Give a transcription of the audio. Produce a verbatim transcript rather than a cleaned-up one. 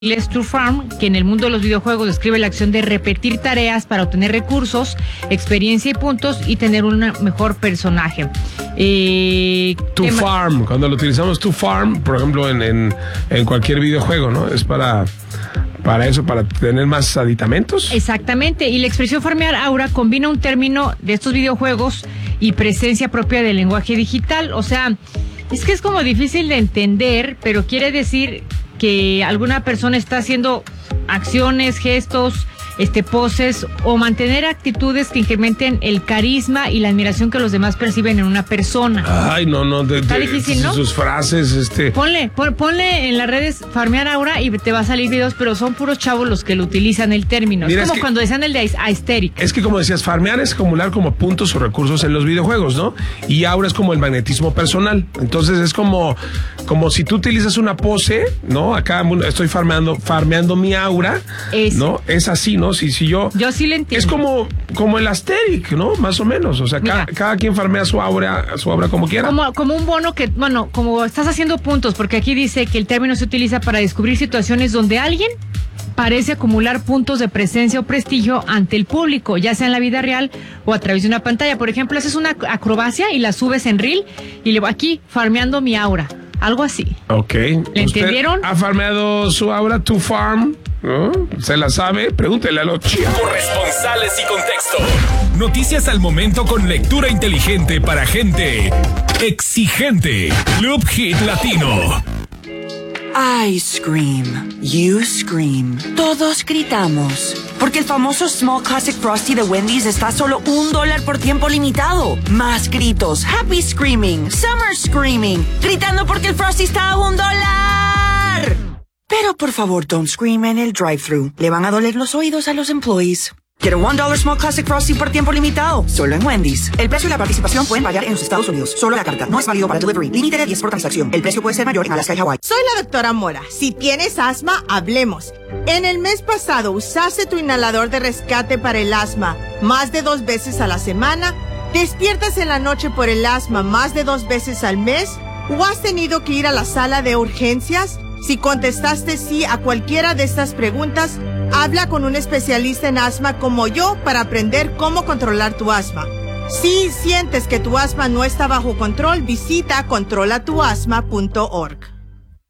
inglés True Farm, que en el mundo de los videojuegos describe la acción de repetir tareas para obtener recursos, experiencia y puntos y tener un mejor personaje. Eh, To Farm, cuando lo utilizamos To Farm, por ejemplo, en, en, en cualquier videojuego, ¿no? Es para... Para eso, para tener más aditamentos. Exactamente, y la expresión farmear aura combina un término de estos videojuegos y presencia propia del lenguaje digital. O sea, es que es como difícil de entender, pero quiere decir que alguna persona está haciendo acciones, gestos, este poses o mantener actitudes que incrementen el carisma y la admiración que los demás perciben en una persona. Ay, no, no, de, está de, difícil, ¿no? Sus frases, este. Ponle, pon, ponle en las redes farmear aura y te va a salir videos, pero son puros chavos los que lo utilizan el término. Mira, es como es que, cuando decían el de aesthetic. Es que como decías, farmear es acumular como puntos o recursos en los videojuegos, ¿no? Y aura es como el magnetismo personal. Entonces es como, como si tú utilizas una pose, ¿no? Acá estoy farmeando, farmeando mi aura, es, ¿no? Es así, ¿no? Si, si yo... Yo sí le entiendo. Es como, como el aesthetic, ¿no? Más o menos. O sea, ca, cada quien farmea su aura, su obra como quiera. Como, como un bono que, bueno, como estás haciendo puntos, porque aquí dice que el término se utiliza para descubrir situaciones donde alguien parece acumular puntos de presencia o prestigio ante el público, ya sea en la vida real o a través de una pantalla. Por ejemplo, haces una acrobacia y la subes en reel y le voy aquí farmeando mi aura. Algo así. Ok. ¿Le entendieron? ¿Ha farmeado su aura To Farm? ¿No? ¿Se la sabe? Pregúntele a los chicos. Corresponsales y contexto. Noticias al momento con lectura inteligente para gente exigente. Club Hit Latino. I scream, you scream, todos gritamos, porque el famoso Small Classic Frosty de Wendy's está a solo un dólar por tiempo limitado. Más gritos, happy screaming, summer screaming, gritando porque el Frosty está a un dólar. Pero por favor, don't scream en el drive-thru, le van a doler los oídos a los employees. Quiero un dólar Small Classic Frosty por tiempo limitado, solo en Wendy's. El precio y la participación pueden variar en los Estados Unidos. Solo la carta, no es válido para delivery. Límite de diez por transacción. El precio puede ser mayor en Alaska y Hawái. Soy la doctora Mora. Si tienes asma, hablemos. En el mes pasado usaste tu inhalador de rescate para el asma más de dos veces a la semana, despiertas en la noche por el asma más de dos veces al mes, o has tenido que ir a la sala de urgencias. Si contestaste sí a cualquiera de estas preguntas, habla con un especialista en asma como yo para aprender cómo controlar tu asma. Si sientes que tu asma no está bajo control, visita controla tu asma punto org.